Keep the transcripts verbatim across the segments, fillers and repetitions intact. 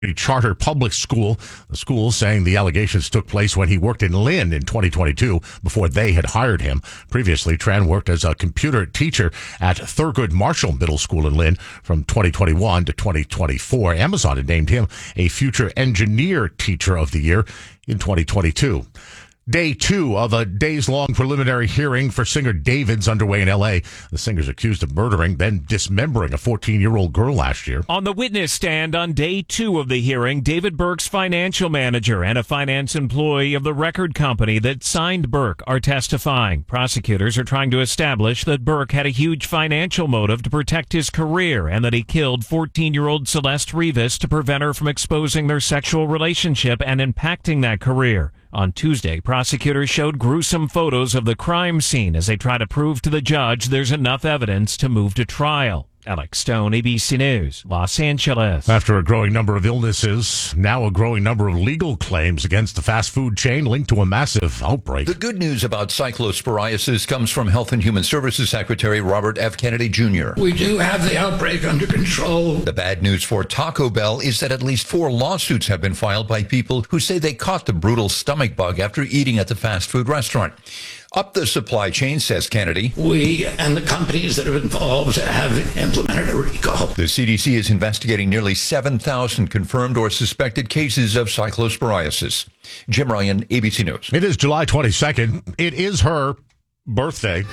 charter public school. The school saying the allegations took place when he worked in Lynn in twenty twenty-two before they had hired him. Previously, Tran worked as a computer teacher at Thurgood Marshall Middle School in Lynn from twenty twenty-one to twenty twenty-four. Amazon had named him a future engineer teacher of the year in twenty twenty-two. Day two of a days-long preliminary hearing for singer David's underway in L A. The singer's accused of murdering, then dismembering a fourteen-year-old girl last year. On the witness stand on day two of the hearing, David Burke's financial manager and a finance employee of the record company that signed Burke are testifying. Prosecutors are trying to establish that Burke had a huge financial motive to protect his career and that he killed fourteen-year-old Celeste Rivas to prevent her from exposing their sexual relationship and impacting that career. On Tuesday, prosecutors showed gruesome photos of the crime scene as they try to prove to the judge there's enough evidence to move to trial. Alex Stone, A B C News, Los Angeles. After a growing number of illnesses, now a growing number of legal claims against the fast food chain linked to a massive outbreak. The good news about cyclosporiasis comes from Health and Human Services Secretary Robert F. Kennedy Junior We do have the outbreak under control. The bad news for Taco Bell is that at least four lawsuits have been filed by people who say they caught the brutal stomach bug after eating at the fast food restaurant. Up the supply chain, says Kennedy. We and the companies that are involved have implemented a recall. The C D C is investigating nearly seven thousand confirmed or suspected cases of cyclosporiasis. Jim Ryan, A B C News. It is July twenty-second. It is her birthday.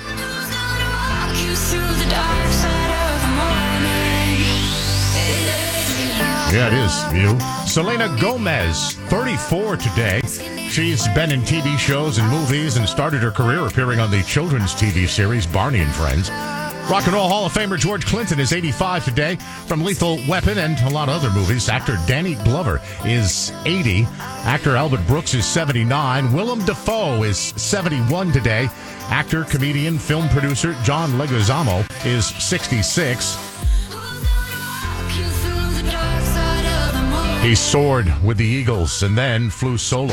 Yeah, it is you. Selena Gomez, thirty-four today. She's been in T V shows and movies and started her career appearing on the children's T V series Barney and Friends. Rock and Roll Hall of Famer George Clinton is eighty-five today. From Lethal Weapon and a lot of other movies, actor Danny Glover is eighty. Actor Albert Brooks is seventy-nine. Willem Dafoe is seventy-one today. Actor, comedian, film producer John Leguizamo is sixty-six. He soared with the Eagles and then flew solo.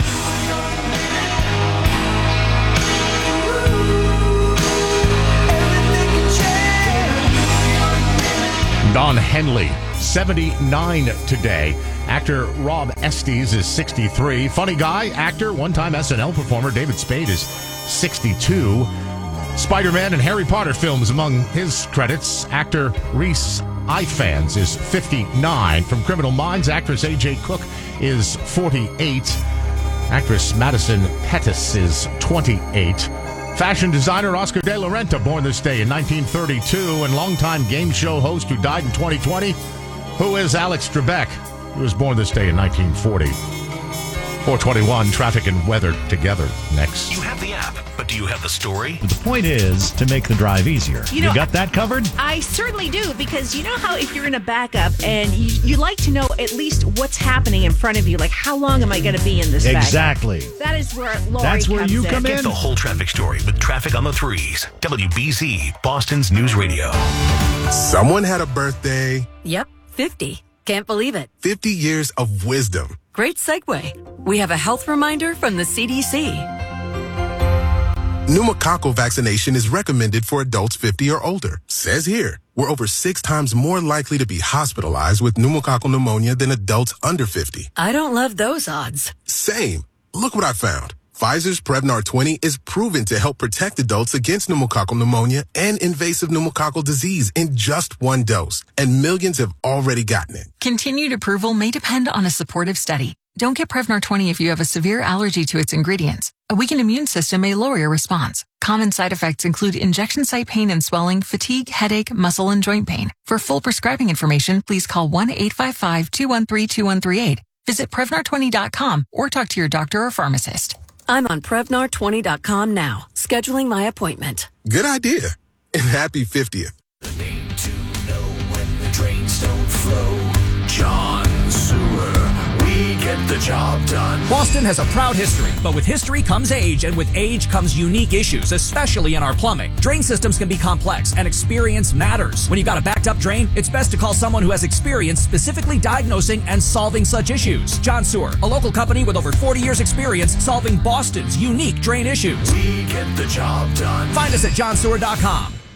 Don Henley, seventy-nine today. Actor Rob Estes is sixty-three. Funny guy, actor, one-time S N L performer David Spade is sixty-two. Spider-Man and Harry Potter films among his credits. Actor Reese Ifans is fifty-nine. From Criminal Minds, actress A J Cook is forty-eight. Actress Madison Pettis is twenty-eight. Fashion designer Oscar de la Renta, born this day in nineteen thirty-two, and longtime game show host who died in twenty twenty, who is Alex Trebek, who was born this day in nineteen forty. four twenty-one, traffic and weather together next. You have the app, but do you have the story? The point is to make the drive easier. You, know, you got that covered? I certainly do, because you know how if you're in a backup and you, you like to know at least what's happening in front of you, like how long am I going to be in this backup? Exactly. That is where Lori That's where comes you in. come in. Get the whole traffic story with Traffic on the Threes. W B Z, Boston's News Radio. Someone had a birthday. Yep, fifty. Can't believe it. fifty years of wisdom. Great segue. We have a health reminder from the C D C. Pneumococcal vaccination is recommended for adults fifty or older. Says here, we're over six times more likely to be hospitalized with pneumococcal pneumonia than adults under fifty. I don't love those odds. Same. Look what I found. Pfizer's Prevnar twenty is proven to help protect adults against pneumococcal pneumonia and invasive pneumococcal disease in just one dose. And millions have already gotten it. Continued approval may depend on a supportive study. Don't get Prevnar twenty if you have a severe allergy to its ingredients. A weakened immune system may lower your response. Common side effects include injection site pain and swelling, fatigue, headache, muscle, and joint pain. For full prescribing information, please call one eight five five, two one three, two one three eight. Visit Prevnar twenty dot com or talk to your doctor or pharmacist. I'm on Prevnar twenty dot com now, scheduling my appointment. Good idea. And happy fiftieth. The name to know when the drains don't flow. John Sewer. We get the job done. Boston has a proud history, but with history comes age, and with age comes unique issues, especially in our plumbing. Drain systems can be complex, and experience matters. When you've got a backed up drain, it's best to call someone who has experience specifically diagnosing and solving such issues. John Sewer, a local company with over forty years experience solving Boston's unique drain issues. We get the job done. Find us at john sewer dot com.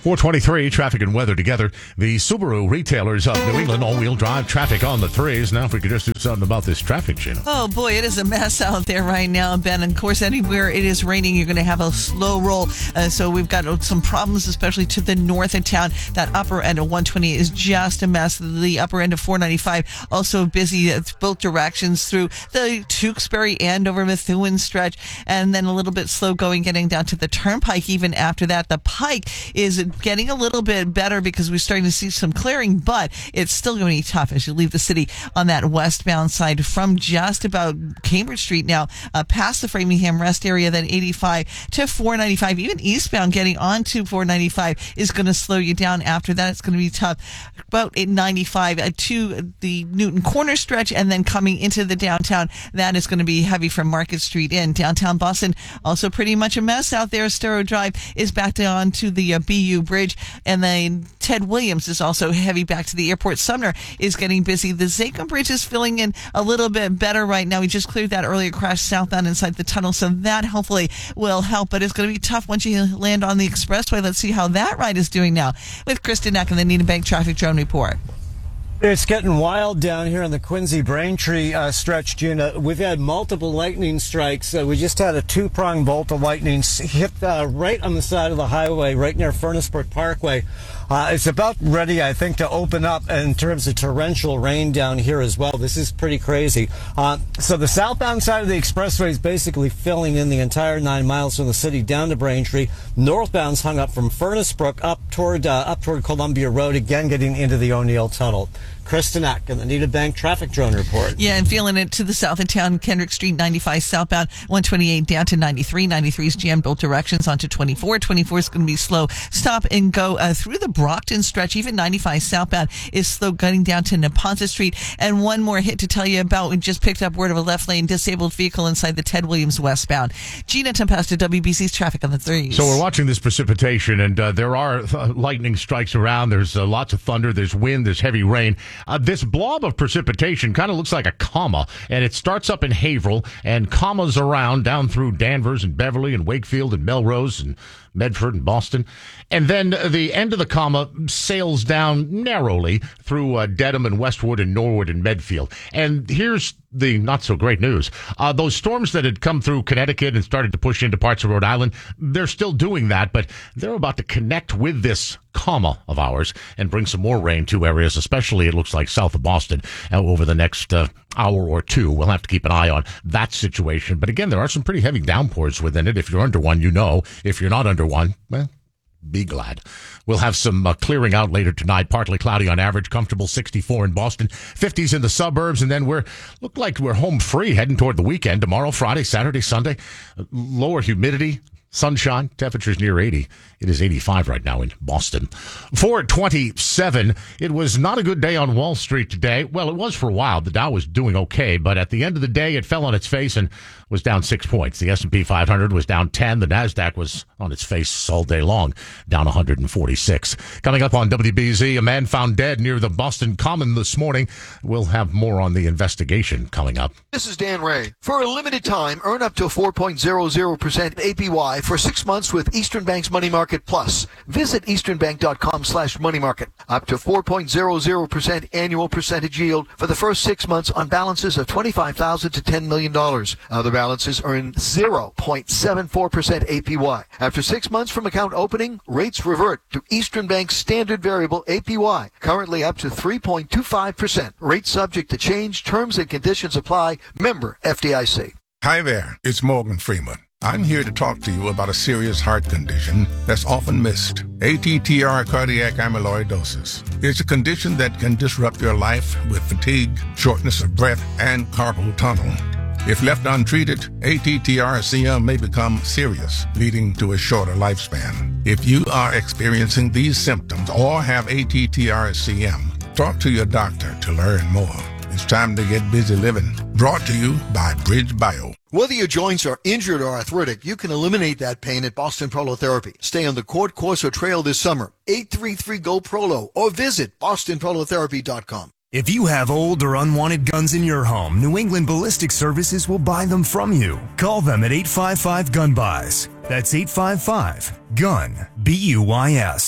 four twenty-three, traffic and weather together. The Subaru retailers of New England, all-wheel drive traffic on the threes. Now if we could just do something about this traffic, Gina. Oh, boy, it is a mess out there right now, Ben. And, of course, anywhere it is raining, you're going to have a slow roll. Uh, so we've got some problems, especially to the north of town. That upper end of one twenty is just a mess. The upper end of four ninety-five also busy. It's both directions through the Tewksbury and over Methuen stretch. And then a little bit slow going, getting down to the Turnpike even after that. The Pike is getting a little bit better because we're starting to see some clearing, but it's still going to be tough as you leave the city on that westbound side from just about Cambridge Street now, uh, past the Framingham Rest area, then eighty-five to four ninety-five. Even eastbound getting onto four ninety-five is going to slow you down. After that, it's going to be tough. About ninety-five uh, to the Newton Corner stretch, and then coming into the downtown, that is going to be heavy from Market Street in. Downtown Boston, also pretty much a mess out there. Storrow Drive is back down to the uh, B U Bridge, and then Ted Williams is also heavy back to the airport. Sumner is getting busy. The Zakim Bridge is filling in a little bit better right now. We just cleared that earlier crash southbound inside the tunnel, so that hopefully will help, but it's going to be tough once you land on the expressway. Let's see how that ride is doing now with Kristen Eck and the Needham Bank Traffic Drone Report. It's getting wild down here on the Quincy Braintree uh, stretch, Gina. We've had multiple lightning strikes. Uh, we just had a two-pronged bolt of lightning hit uh, right on the side of the highway, right near Furnace Brook Parkway. Uh, it's about ready, I think, to open up in terms of torrential rain down here as well. This is pretty crazy. Uh, so the southbound side of the expressway is basically filling in the entire nine miles from the city down to Braintree. Northbound's hung up from Furnace Brook up toward uh, up toward Columbia Road, again getting into the O'Neill Tunnel. Kristen Eck and the Needham Bank Traffic Drone Report. Yeah, and feeling it to the south of town, Kendrick Street, ninety-five southbound, one twenty-eight down to ninety-three. ninety-three is jammed both directions onto twenty-four. twenty-four is going to be slow. Stop and go uh, through the Brockton stretch. Even ninety-five southbound is slow getting down to Neponset Street. And one more hit to tell you about. We just picked up word of a left lane disabled vehicle inside the Ted Williams westbound. Gina Tempesta, W B C's traffic on the threes. So we're watching this precipitation, and uh, there are uh, lightning strikes around. There's uh, lots of thunder. There's wind. There's heavy rain. Uh, this blob of precipitation kind of looks like a comma, and it starts up in Haverhill and commas around down through Danvers and Beverly and Wakefield and Melrose and Medford and Boston. And then the end of the comma sails down narrowly through uh, Dedham and Westwood and Norwood and Medfield. And here's the not so great news. Uh, those storms that had come through Connecticut and started to push into parts of Rhode Island, they're still doing that, but they're about to connect with this comma of ours and bring some more rain to areas, especially it looks like south of Boston uh, over the next uh, hour or two. We'll have to keep an eye on that situation. But again, there are some pretty heavy downpours within it. If you're under one, you know. If you're not under one, well, be glad. We'll have some uh, clearing out later tonight. Partly cloudy on average, comfortable sixty-four in Boston, fifties in the suburbs, and then we're look like we're home free heading toward the weekend. Tomorrow, Friday, Saturday, Sunday, lower humidity, sunshine, temperatures near eighty. It is eighty-five right now in Boston. four twenty-seven. It was not a good day on Wall Street today. Well, it was for a while. The Dow was doing okay, but at the end of the day, it fell on its face and was down six points. The S and P five hundred was down ten. The NASDAQ was on its face all day long, down one hundred forty-six. Coming up on W B Z, a man found dead near the Boston Common this morning. We'll have more on the investigation coming up. This is Dan Ray. For a limited time, earn up to four point zero zero percent A P Y for six months with Eastern Bank's Money Market Plus. Visit easternbank.com slash money market. Up to four point zero zero percent annual percentage yield for the first six months on balances of twenty-five thousand dollars to ten million dollars. Other balances earn zero point seven four percent A P Y. After six months from account opening, rates revert to Eastern Bank's standard variable A P Y, currently up to three point two five percent. Rates subject to change. Terms and conditions apply. Member F D I C. Hi there, it's Morgan Freeman. I'm here to talk to you about a serious heart condition that's often missed. A T T R cardiac amyloidosis. It's a condition that can disrupt your life with fatigue, shortness of breath, and carpal tunnel. If left untreated, A T T R C M may become serious, leading to a shorter lifespan. If you are experiencing these symptoms or have A T T R C M, talk to your doctor to learn more. It's time to get busy living. Brought to you by Bridge Bio. Whether your joints are injured or arthritic, you can eliminate that pain at Boston Prolotherapy. Stay on the Court Course or Trail this summer. eight three three, G O, Prolo, or visit boston prolotherapy dot com. If you have old or unwanted guns in your home, New England Ballistic Services will buy them from you. Call them at eight five five, gun buys. That's eight five five, gun, B U Y S.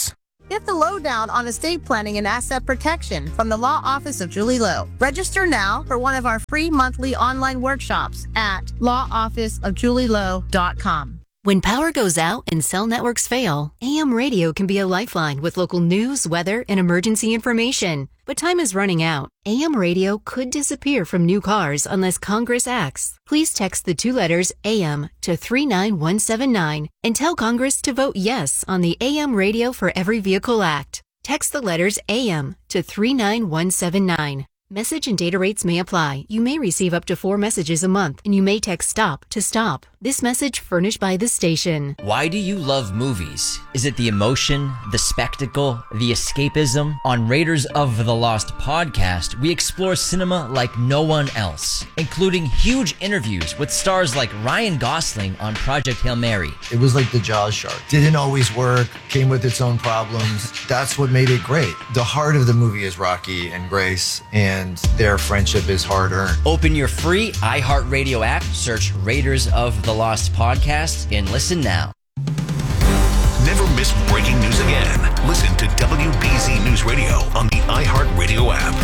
Get the lowdown on estate planning and asset protection from the Law Office of Julie Lowe. Register now for one of our free monthly online workshops at law office of julie lowe dot com. When power goes out and cell networks fail, A M radio can be a lifeline with local news, weather, and emergency information. But time is running out. A M radio could disappear from new cars unless Congress acts. Please text the two letters A M to three nine one seven nine and tell Congress to vote yes on the A M Radio for Every Vehicle Act. Text the letters A M to three nine one seven nine. Message and data rates may apply. You may receive up to four messages a month, and you may text STOP to STOP. This message furnished by the station. Why do you love movies? Is it the emotion, the spectacle, the escapism? On Raiders of the Lost podcast, we explore cinema like no one else, including huge interviews with stars like Ryan Gosling on Project Hail Mary. It was like the Jaws shark. Didn't always work, came with its own problems. That's what made it great. The heart of the movie is Rocky and Grace, and their friendship is hard-earned. Open your free iHeartRadio app, search Raiders of the Lost podcast, and listen now. Never miss breaking news again. Listen to W B Z News Radio on the iHeartRadio app.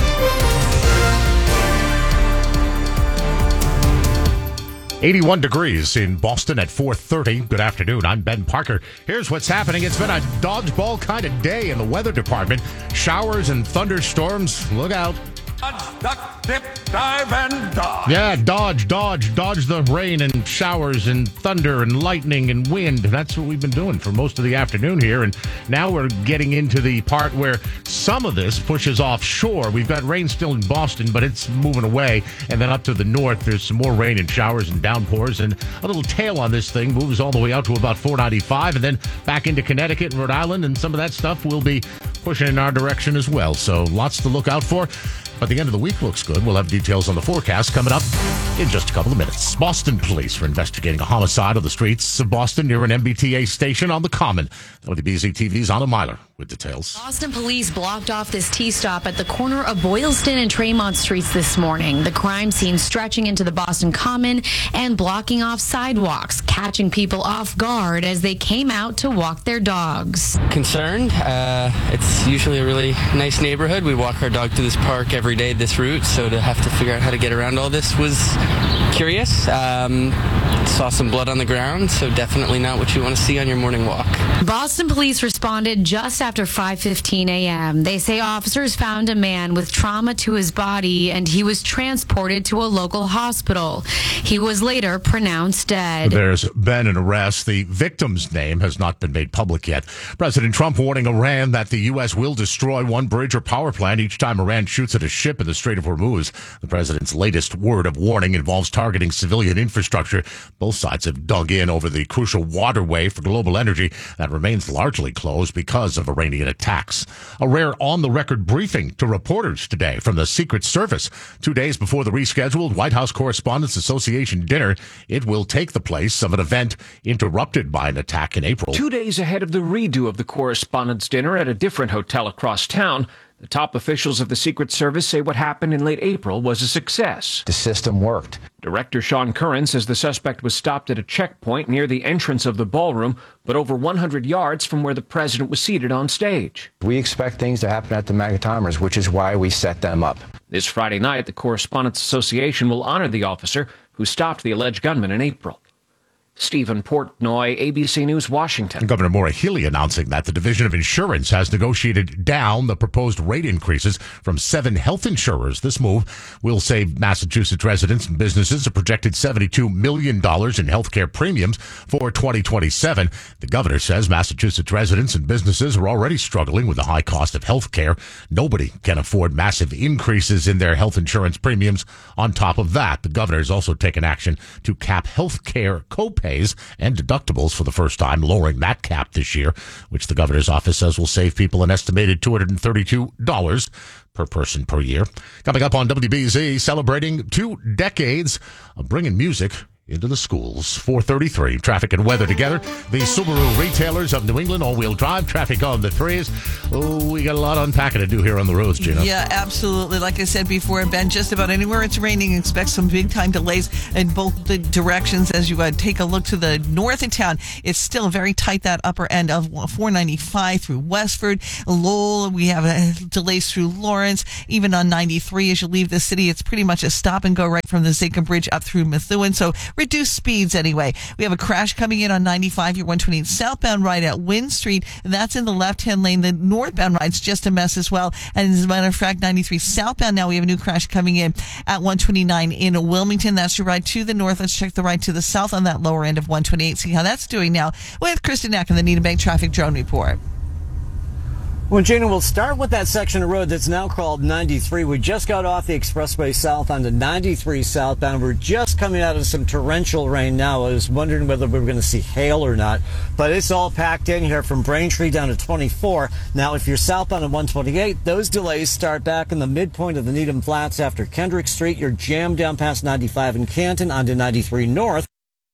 eighty-one degrees in Boston at four thirty. Good afternoon. I'm Ben Parker. Here's what's happening. It's been a dodgeball kind of day in the weather department. Showers and thunderstorms. Look out. Dodge, duck, dip, dive, and dodge. Yeah, dodge, dodge, dodge the rain and showers and thunder and lightning and wind. That's what we've been doing for most of the afternoon here. And now we're getting into the part where some of this pushes offshore. We've got rain still in Boston, but it's moving away. And then up to the north, there's some more rain and showers and downpours. And a little tail on this thing moves all the way out to about four ninety-five. And then back into Connecticut and Rhode Island. And some of that stuff will be pushing in our direction as well. So lots to look out for. But the end of the week looks good. We'll have details on the forecast coming up in just a couple of minutes. Boston police are investigating a homicide on the streets of Boston near an M B T A station on the Common. W B Z T V's Anna Myler with details. Boston police blocked off this T-stop at the corner of Boylston and Tremont Streets this morning. The crime scene stretching into the Boston Common and blocking off sidewalks, catching people off guard as they came out to walk their dogs. Concerned. Uh, it's usually a really nice neighborhood. We walk our dog through this park every day, this route, so to have to figure out how to get around all this was curious. Um, saw some blood on the ground, so definitely not what you want to see on your morning walk. Boston police responded just after five fifteen a.m. They say officers found a man with trauma to his body and he was transported to a local hospital. He was later pronounced dead. There's been an arrest. The victim's name has not been made public yet. President Trump warning Iran that the U S will destroy one bridge or power plant each time Iran shoots at a ship in the Strait of Hormuz. The president's latest word of warning involves targeting civilian infrastructure. Both sides have dug in over the crucial waterway for global energy that remains largely closed because of Iranian attacks. A rare on-the-record briefing to reporters today from the Secret Service. Two days before the rescheduled White House Correspondents Association dinner, it will take the place of an event interrupted by an attack in April. Two days ahead of the redo of the Correspondents' dinner at a different hotel across town, the top officials of the Secret Service say what happened in late April was a success. The system worked. Director Sean Curran says the suspect was stopped at a checkpoint near the entrance of the ballroom, but over one hundred yards from where the president was seated on stage. We expect things to happen at the Magatomers, which is why we set them up. This Friday night, the Correspondents Association will honor the officer who stopped the alleged gunman in April. Stephen Portnoy, A B C News, Washington. Governor Maura Healey announcing that the Division of Insurance has negotiated down the proposed rate increases from seven health insurers. This move will save Massachusetts residents and businesses a projected seventy-two million dollars in health care premiums for twenty twenty-seven. The governor says Massachusetts residents and businesses are already struggling with the high cost of health care. Nobody can afford massive increases in their health insurance premiums. On top of that, the governor has also taken action to cap health care copays and deductibles for the first time, lowering that cap this year, which the governor's office says will save people an estimated two hundred thirty-two dollars per person per year. Coming up on W B Z, celebrating two decades of bringing music into the schools. four thirty-three, traffic and weather together. The Subaru retailers of New England, all-wheel drive, traffic on the threes. Oh, we got a lot of unpacking to do here on the roads, Gina. Yeah, absolutely. Like I said before, Ben, just about anywhere it's raining, expect some big-time delays in both the directions. As you uh, take a look to the north of town, it's still very tight, that upper end of four ninety-five through Westford. Lowell, we have uh, delays through Lawrence. Even on ninety-three, as you leave the city, it's pretty much a stop and go right from the Zakim Bridge up through Methuen. So reduced speeds anyway. We have a crash coming in on ninety-five, your one twenty-eight southbound ride at Wynn Street. That's in the left-hand lane. The northbound ride's just a mess as well. And as a matter of fact, ninety-three southbound now, we have a new crash coming in at one twenty-nine in Wilmington. That's your ride to the north. Let's check the ride to the south on that lower end of one twenty-eight. See how that's doing now with Kristen Eck in the Needham Bank Traffic Drone Report. Well, Gina, we'll start with that section of road that's now called ninety-three. We just got off the expressway south onto ninety-three southbound. We're just coming out of some torrential rain now. I was wondering whether we were going to see hail or not, but it's all packed in here from Braintree down to twenty-four. Now, if you're southbound on one twenty-eight, those delays start back in the midpoint of the Needham Flats after Kendrick Street. You're jammed down past ninety-five in Canton onto ninety-three north.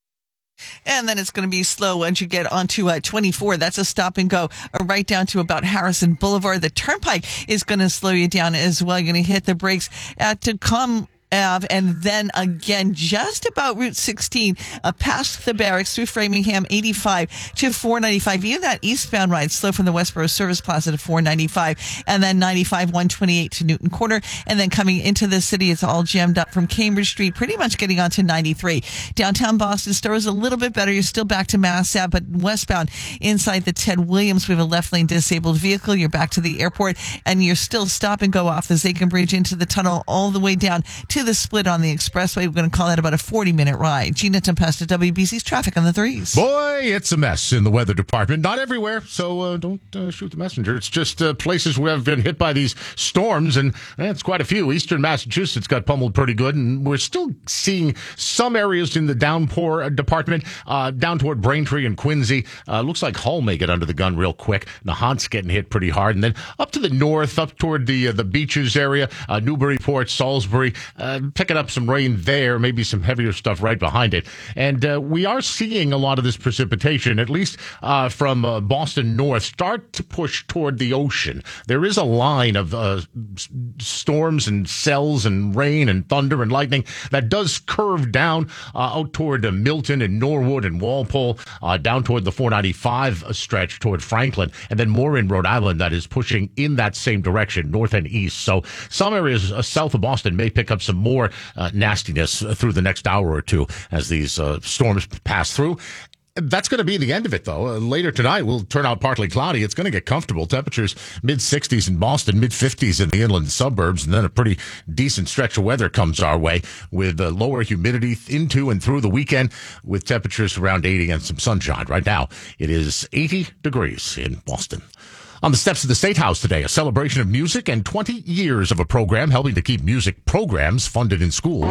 And then it's going to be slow once you get onto uh, twenty-four. That's a stop and go uh, right down to about Harrison Boulevard. The Turnpike is going to slow you down as well. You're going to hit the brakes at Tacoma Ave, and then again just about Route sixteen uh, past the barracks through Framingham, eighty-five to four ninety-five. Even that eastbound ride slow from the Westboro Service Plaza to four ninety-five, and then ninety-five, one twenty-eight to Newton Corner, and then coming into the city, it's all jammed up from Cambridge Street, pretty much getting onto ninety-three. Downtown Boston Store is a little bit better. You're still back to Mass Ave, but westbound inside the Ted Williams, we have a left lane disabled vehicle. You're back to the airport, and you're still stop and go off the Zakim Bridge into the tunnel all the way down to the split on the expressway. We're going to call that about a forty minute ride. Gina Tempesta, W B C's traffic on the threes. Boy, it's a mess in the weather department. Not everywhere, so uh, don't uh, shoot the messenger. It's just uh, places where have been hit by these storms, and eh, it's quite a few. Eastern Massachusetts got pummeled pretty good, and we're still seeing some areas in the downpour department, uh, down toward Braintree and Quincy. Uh, looks like Hull may get under the gun real quick. Nahant's getting hit pretty hard, and then up to the north, up toward the uh, the beaches area, uh, Newburyport, Salisbury, uh, picking up some rain there, maybe some heavier stuff right behind it. And uh, we are seeing a lot of this precipitation, at least uh, from uh, Boston north, start to push toward the ocean. There is a line of uh, s- storms and cells and rain and thunder and lightning that does curve down uh, out toward uh, Milton and Norwood and Walpole, uh, down toward the four ninety-five stretch toward Franklin, and then more in Rhode Island that is pushing in that same direction, north and east. So some areas uh, south of Boston may pick up some more Uh, nastiness through the next hour or two as these uh, storms pass through. That's going to be the end of it, though. Uh, later tonight, will turn out partly cloudy. It's going to get comfortable. Temperatures mid sixties in Boston, mid fifties in the inland suburbs, and then a pretty decent stretch of weather comes our way with uh, lower humidity into and through the weekend with temperatures around eighty and some sunshine. Right now, it is eighty degrees in Boston. On the steps of the State House today, a celebration of music and twenty years of a program helping to keep music programs funded in schools.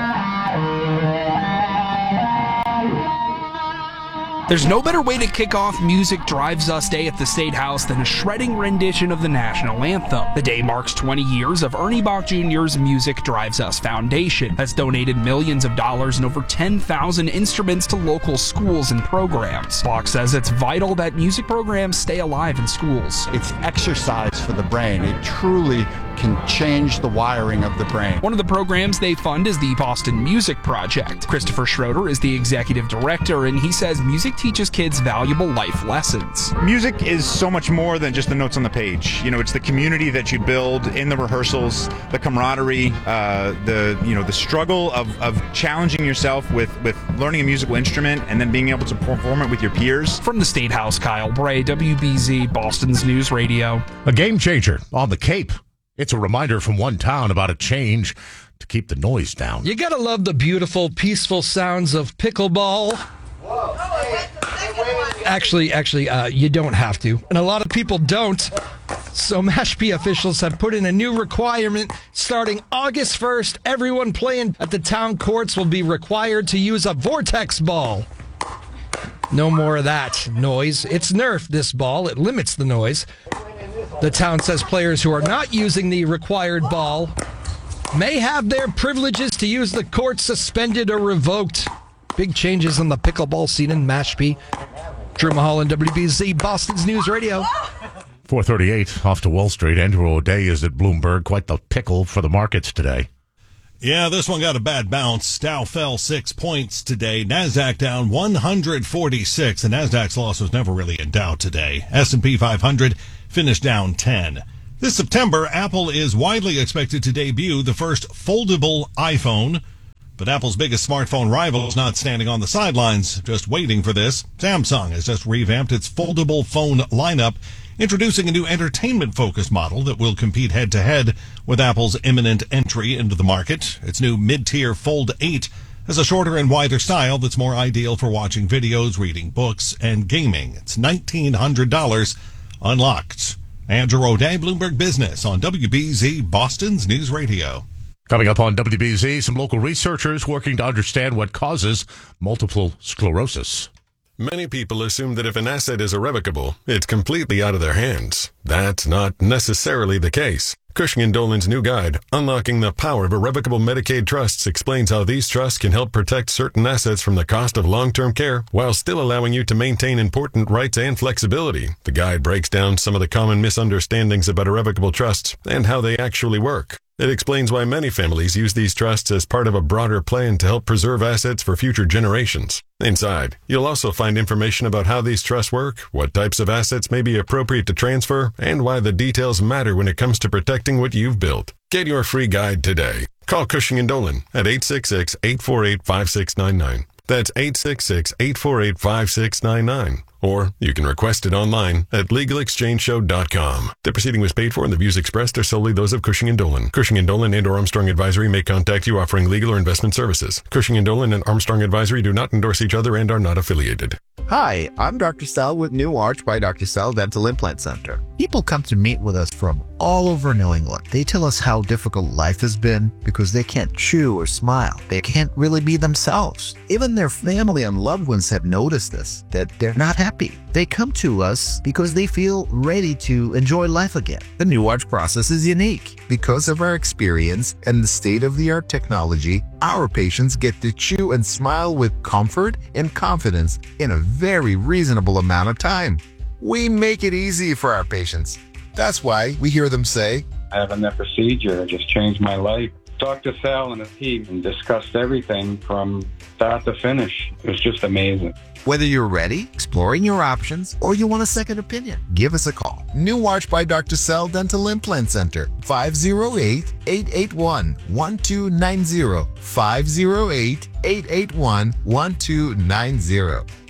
There's no better way to kick off Music Drives Us Day at the State House than a shredding rendition of the national anthem. The day marks twenty years of Ernie Bach Junior's Music Drives Us Foundation that's donated millions of dollars and over ten thousand instruments to local schools and programs. Bach says it's vital that music programs stay alive in schools. It's exercise for the brain. It truly can change the wiring of the brain. One of the programs they fund is the Boston Music Project. Christopher Schroeder is the executive director, and he says music teaches kids valuable life lessons. Music is so much more than just the notes on the page. You know, it's the community that you build in the rehearsals, the camaraderie, uh, the you know the struggle of, of challenging yourself with, with learning a musical instrument and then being able to perform it with your peers. From the State House, Kyle Bray, W B Z, Boston's News Radio. A game changer on the Cape. It's a reminder from one town about a change to keep the noise down. You gotta love the beautiful, peaceful sounds of pickleball. Actually, actually, uh, you don't have to. And a lot of people don't. So Mashpee officials have put in a new requirement. Starting August first, everyone playing at the town courts will be required to use a vortex ball. No more of that noise. It's nerfed, this ball. It limits the noise. The town says players who are not using the required ball may have their privileges to use the court suspended or revoked. Big changes in the pickleball scene in Mashpee. Drew Mulholland, W B Z, Boston's News Radio. four thirty-eight off to Wall Street. Andrew O'Day is at Bloomberg. Quite the pickle for the markets today. Yeah, this one got a bad bounce. Dow fell six points today. NASDAQ down one hundred forty-six. The NASDAQ's loss was never really in doubt today. S and P five hundred finished down ten. This September, Apple is widely expected to debut the first foldable iPhone. But Apple's biggest smartphone rival is not standing on the sidelines, just waiting for this. Samsung has just revamped its foldable phone lineup, introducing a new entertainment-focused model that will compete head-to-head with Apple's imminent entry into the market. Its new mid-tier Fold eight has a shorter and wider style that's more ideal for watching videos, reading books, and gaming. It's nineteen hundred dollars unlocked. Andrew O'Day, Bloomberg Business on W B Z, Boston's News Radio. Coming up on W B Z, some local researchers working to understand what causes multiple sclerosis. Many people assume that if an asset is irrevocable, it's completely out of their hands. That's not necessarily the case. Cushing and Dolan's new guide, Unlocking the Power of Irrevocable Medicaid Trusts, explains how these trusts can help protect certain assets from the cost of long-term care while still allowing you to maintain important rights and flexibility. The guide breaks down some of the common misunderstandings about irrevocable trusts and how they actually work. It explains why many families use these trusts as part of a broader plan to help preserve assets for future generations. Inside, you'll also find information about how these trusts work, what types of assets may be appropriate to transfer, and why the details matter when it comes to protecting what you've built. Get your free guide today. Call Cushing and Dolan at eight six six, eight four eight, five six nine nine. That's eight six six, eight four eight, five six nine nine. Or you can request it online at legal exchange show dot com. The proceeding was paid for and the views expressed are solely those of Cushing and Dolan. Cushing and Dolan and or Armstrong Advisory may contact you offering legal or investment services. Cushing and Dolan and Armstrong Advisory do not endorse each other and are not affiliated. Hi, I'm Doctor Sal with New Arch by Doctor Sal Dental Implant Center. People come to meet with us from all over New England. They tell us how difficult life has been because they can't chew or smile. They can't really be themselves. Even their family and loved ones have noticed this, that they're not happy. They come to us because they feel ready to enjoy life again. The New Arch process is unique. Because of our experience and the state-of-the-art technology, our patients get to chew and smile with comfort and confidence in a very reasonable amount of time. We make it easy for our patients. That's why we hear them say, having that procedure just changed my life. Doctor Sal and his team discussed everything from start to finish. It was just amazing. Whether you're ready, exploring your options, or you want a second opinion, give us a call. New Arch by Doctor Sal Dental Implant Center, five oh eight, eight eight one, one two nine zero, five oh eight, eight eight one, one two nine zero.